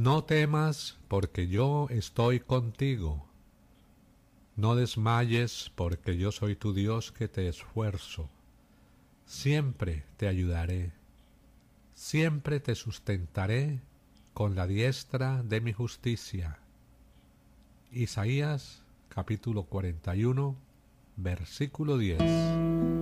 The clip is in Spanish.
No temas, porque yo estoy contigo. No desmayes, porque yo soy tu Dios que te esfuerzo. Siempre te ayudaré. Siempre te sustentaré con la diestra de mi justicia. Isaías capítulo 41, versículo 10.